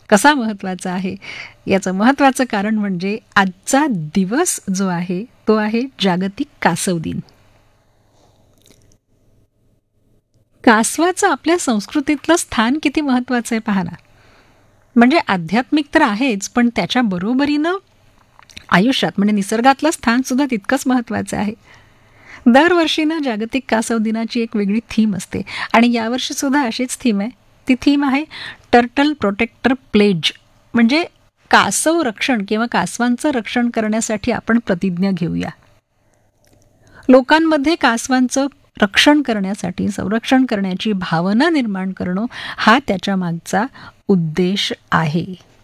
कसा महत्त्वाचा आहे? याचं महत्त्वाचं कारण म्हणजे आजचा दिवस जो आहे तो आहे जागतिक कासव दिन. कासवाचं आपल्या संस्कृतीतलं स्थान किती महत्त्वाचं आहे पहा ना. म्हणजे आध्यात्मिक तर आहेच, पण त्याच्या बरोबरीनं आयुष्यात म्हणजे निसर्गातलं स्थान सुद्धा तितकंच महत्त्वाचं आहे. दरवर्षी ना जागतिक कासव दिनाची एक वेगळी थीम असते आणि यावर्षी सुद्धा अशीच थीम आहे. ती थीम आहे टर्टल प्रोटेक्टर प्लेज. म्हणजे कासव रक्षण किंवा कासवांचं रक्षण करण्यासाठी आपण प्रतिज्ञा घेऊया. लोकांमध्ये कासवांचं रक्षण करण्यासाठी संरक्षण करण्याची भावना निर्माण करणं हा त्याच्या मागचा उद्देश आहे.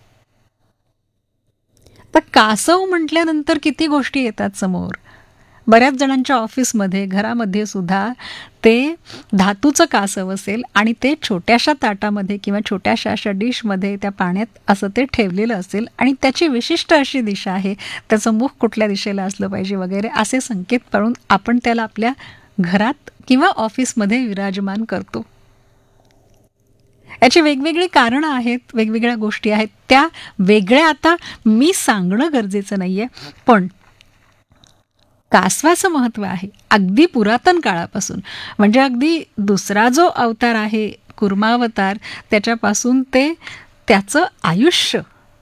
तर कासव म्हटल्यानंतर किती गोष्टी येतात समोर. बऱ्याच जणांच्या ऑफिसमध्ये घरामध्ये सुद्धा ते धातूचं कासव असेल आणि ते छोट्याशा ताटामध्ये किंवा छोट्याशा अशा डिशमध्ये त्या पाण्यात असं ते ठेवलेलं असेल आणि त्याची विशिष्ट अशी दिशा आहे, त्याचं मुख कुठल्या दिशेला असलं पाहिजे वगैरे असे संकेत पाळून आपण त्याला आपल्या घरात किंवा ऑफिसमध्ये विराजमान करतो. याची वेगवेगळी कारणं आहेत, वेगवेगळ्या गोष्टी आहेत. त्या वेगळ्या आता मी सांगणं गरजेचं नाहीये, पण कासवाचं महत्त्व आहे अगदी पुरातन काळापासून. म्हणजे अगदी दुसरा जो अवतार आहे कुर्मावतार, त्याच्यापासून ते त्याचं आयुष्य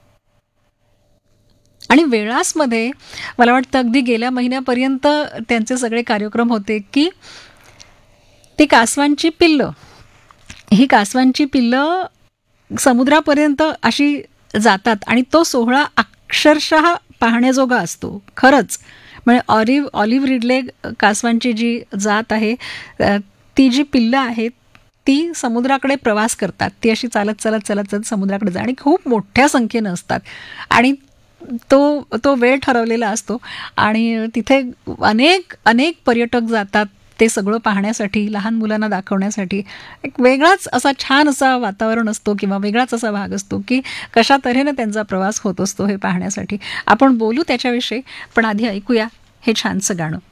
आणि वेळासमध्ये मला वाटतं अगदी गेल्या महिन्यापर्यंत त्यांचे सगळे कार्यक्रम होते की ती कासवांची पिल्लं, ही कासवांची पिल्लं समुद्रापर्यंत अशी जातात आणि तो सोहळा अक्षरशः पाहण्याजोगा असतो खरंच. म्हणजे ऑलिव्ह रिडले कासवांची जी जात आहे, ती जी पिल्लं आहेत ती समुद्राकडे प्रवास करतात. ती अशी चालत चालत चालत चालत समुद्राकडे जा आणि खूप मोठ्या संख्येनं असतात आणि तो वेळ ठरवलेला असतो आणि तिथे अनेक अनेक पर्यटक जातात ते सगळं पाहण्यासाठी, लहान मुलांना दाखवण्यासाठी. एक वेगळाच असा छान असा वातावरण असतो किंवा वेगळाच असा भाग असतो की कशा तऱ्हेनं त्यांचा प्रवास होत असतो हे पाहण्यासाठी. आपण बोलू त्याच्याविषयी, पण आधी ऐकूया हे छानसं गाणं.